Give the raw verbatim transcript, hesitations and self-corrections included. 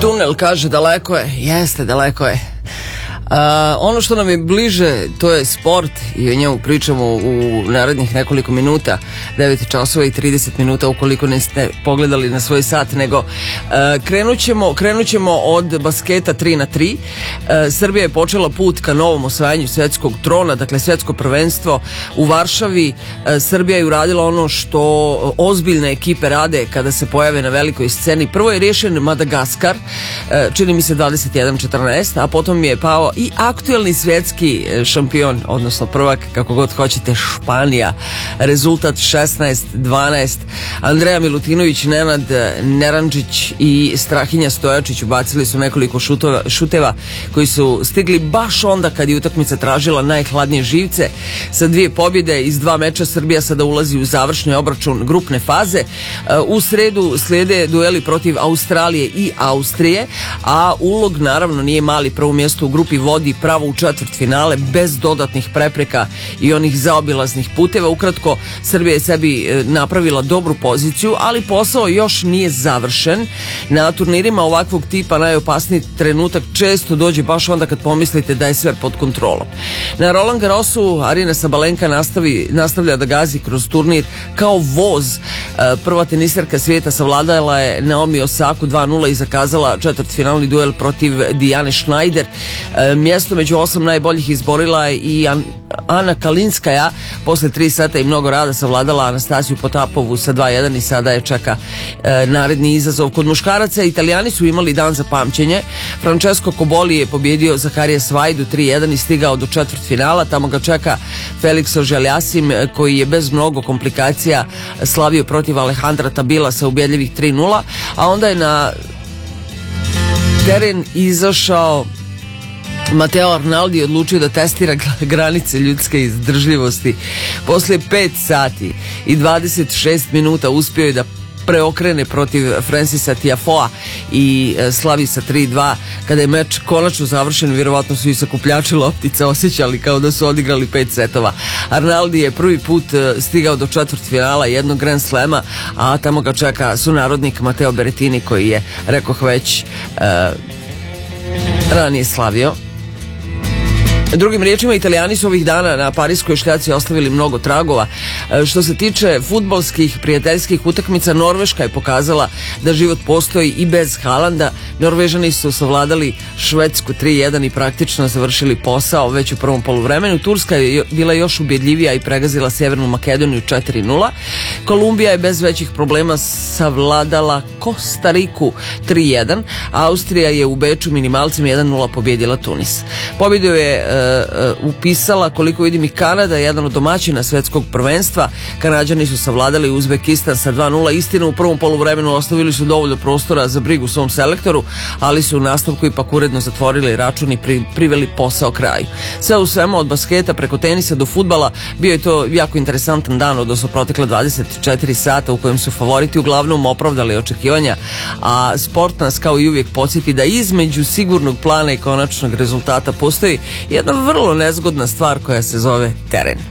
tunel, kaže, daleko je. Jeste, daleko je. Uh, ono što nam je bliže, to je sport i o njemu pričamo u narednih nekoliko minuta, devet časova i trideset minuta, ukoliko niste pogledali na svoj sat, nego uh, krenut ćemo, krenut ćemo od basketa tri na tri. Uh, Srbija je počela put ka novom osvajanju svetskog trona, dakle svetsko prvenstvo u Varšavi. Uh, Srbija je uradila ono što ozbiljne ekipe rade kada se pojave na velikoj sceni. Prvo je rješen Madagaskar, uh, čini mi se dvadeset jedan četrnaest, a potom je pao i aktuelni svjetski šampion, odnosno prvak, kako god hoćete, Španija. Rezultat šesnaest dvanaest. Andreja Milutinović, Nenad Nerančić i Strahinja Stojačić ubacili su nekoliko šutova, šuteva koji su stigli baš onda kad je utakmica tražila najhladnije živce. Sa dvije pobjede iz dva meča Srbija sada ulazi u završni obračun grupne faze. U sredu slijede dueli protiv Australije i Austrije, a ulog naravno nije mali. Prvo mjesto u grupi vodi pravo u četvrtfinale bez dodatnih prepreka i onih zaobilaznih puteva. Ukratko, Srbija je sebi napravila dobru poziciju, ali posao još nije završen. Na turnirima ovakvog tipa najopasniji trenutak često dođe baš onda kad pomislite da je sve pod kontrolom. Na Roland Garrosu Arina Sabalenka nastavi, nastavlja da gazi kroz turnir kao voz. Prva teniserka svijeta savladala je Naomi Osaku dva nula i zakazala četvrtfinalni duel protiv Dijane Schneider. Mjesto među osam najboljih izborila je i Ana Kalinskaja. Posle tri seta i mnogo rada savladala Anastasiju Potapovu sa dva jedan i sada je čeka e, naredni izazov. Kod muškaraca Italijani su imali dan za pamćenje. Francesco Coboli je pobjedio Zakarija Svajdu tri jedan i stigao do četvrtfinala. Tamo ga čeka Felix Auger-Aliassime koji je bez mnogo komplikacija slavio protiv Alejandra Tabila sa ubjedljivih tri nula, a onda je na teren izašao Mateo Arnaldi, odlučio da testira granice ljudske izdržljivosti. Poslije pet sati i dvadeset šest minuta uspio je da preokrene protiv Francisa Tiafoea i e, slavi sa tri dva. Kada je meč konačno završen, vjerovatno su i sakupljači loptica osjećali kao da su odigrali pet setova. Arnaldi je prvi put e, stigao do četvrtfinala jednog Grand Slema, a tamo ga čeka sunarodnik Mateo Berrettini koji je, rekoh već, e, ranije slavio. Drugim riječima, Italijani su ovih dana na parijskoj šljaci ostavili mnogo tragova. Što se tiče fudbalskih prijateljskih utakmica, Norveška je pokazala da život postoji i bez Haalanda. Norvežani su savladali Švedsku tri jedan i praktično završili posao već u prvom poluvremenu. Turska je bila još ubjedljivija i pregazila Sjevernu Makedoniju četiri nula. Kolumbija je bez većih problema savladala Kostariku tri jedan. Austrija je u Beču minimalcima jedan nula pobjedila Tunis. Pobjedu je Uh, upisala, koliko vidim, i Kanada, jedan od domaćina svetskog prvenstva. Kanađani su savladali Uzbekistan sa dva nula. Istina, u prvom poluvremenu ostavili su dovoljno prostora za brigu svom selektoru, ali su u nastavku ipak uredno zatvorili račun i pri, priveli posao kraju. Sve u svemu, od basketa preko tenisa do fudbala, bio je to jako interesantan dan, odnosno protekla dvadeset četiri sata u kojem su favoriti uglavnom opravdali očekivanja, a sport nas kao i uvijek podsjeti da između sigurnog plana i konačnog rezultata postoji jedna vrlo nezgodna stvar koja se zove teren.